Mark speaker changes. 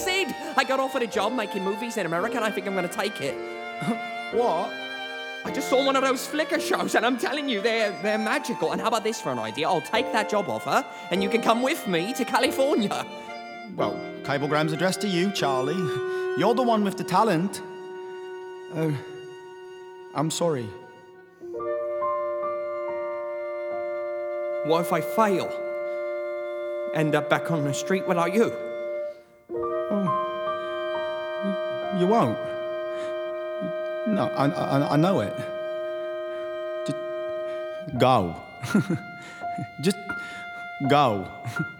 Speaker 1: Sid! I got offered a job making movies in America and I think I'm going to take it.
Speaker 2: What?
Speaker 1: I just saw one of those Flickr shows and I'm telling you, they're magical. And how about this for an idea? I'll take that job offer and you can come with me to California.
Speaker 2: Well, cablegram's addressed to you, Charlie. You're the one with the talent. I'm sorry.
Speaker 1: What if I fail? End up back on the street without you?
Speaker 2: You won't. No, I know it. Just go. Just go.